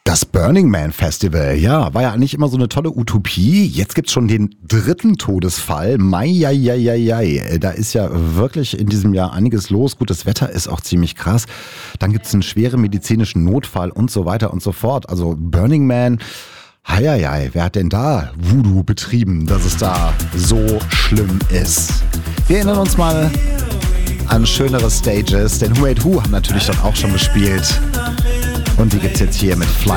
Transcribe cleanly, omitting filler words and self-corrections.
Das Burning Man Festival, ja, war ja eigentlich immer so eine tolle Utopie. Jetzt gibt's schon den 3. Todesfall. Mei. Da ist ja wirklich in diesem Jahr einiges los. Gut, das Wetter ist auch ziemlich krass. Dann gibt's einen schweren medizinischen Notfall und so weiter und so fort. Also Burning Man, wer hat denn da Voodoo betrieben, dass es da so schlimm ist? Wir erinnern uns mal an schönere Stages, denn Who Made Who haben natürlich dort auch schon gespielt. Und die gibt's jetzt hier mit Fly